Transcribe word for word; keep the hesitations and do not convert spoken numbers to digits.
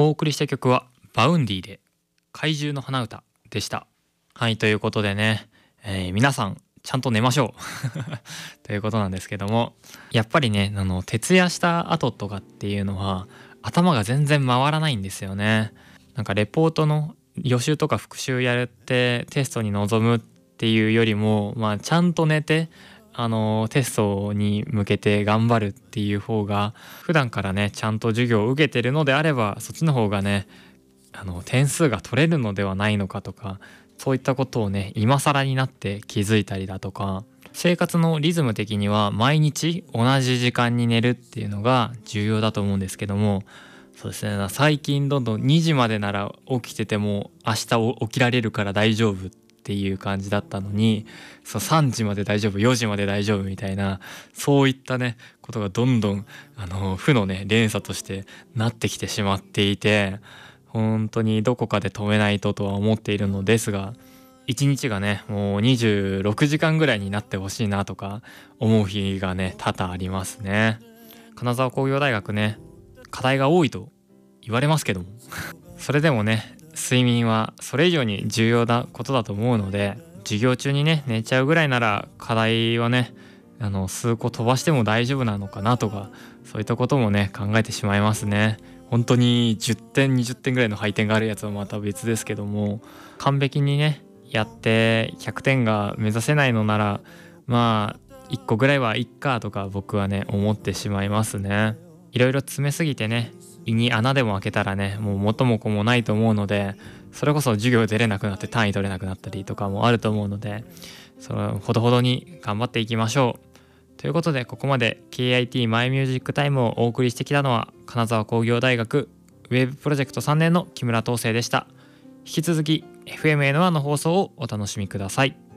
お送りした曲はバウンディで怪獣の花歌でした。はい、ということでね、えー、皆さんちゃんと寝ましょうということなんですけども、やっぱりね、あの徹夜した後とかっていうのは頭が全然回らないんですよね。なんかレポートの予習とか復習やってテストに臨むっていうよりも、まあ、ちゃんと寝てあのテストに向けて頑張るっていう方が、普段からねちゃんと授業を受けてるのであれば、そっちの方がねあの点数が取れるのではないのかとか、そういったことをね今更になって気づいたりだとか、生活のリズム的には毎日同じ時間に寝るっていうのが重要だと思うんですけども、そうですね、最近どんどんにじまでなら起きてても明日起きられるから大丈夫っていう感じだったのに、そうさんじまで大丈夫、よじまで大丈夫みたいな、そういったねことがどんどんあの負のね連鎖としてなってきてしまっていて、本当にどこかで止めないととは思っているのですが、一日がねもうにじゅうろくじかんぐらいになってほしいなとか思う日がね多々ありますね。金沢工業大学ね、課題が多いと言われますけどもそれでもね睡眠はそれ以上に重要なことだと思うので、授業中にね寝ちゃうぐらいなら課題はねあの数個飛ばしても大丈夫なのかなとか、そういったこともね考えてしまいますね。本当にじゅってんにじゅってんぐらいの配点があるやつはまた別ですけども、完璧にねやってひゃくてんが目指せないのなら、まあいっこぐらいはいっかとか僕はね思ってしまいますね。いろいろ詰めすぎてね胃に穴でも開けたらねもう元も子もないと思うので、それこそ授業出れなくなって単位取れなくなったりとかもあると思うので、そのほどほどに頑張っていきましょう。ということで、ここまで ケーアイティー マイミュージックタイムをお送りしてきたのは金沢工業大学ウェブプロジェクトさんねんの木村東生でした。引き続き エフエムエヌワン の放送をお楽しみください。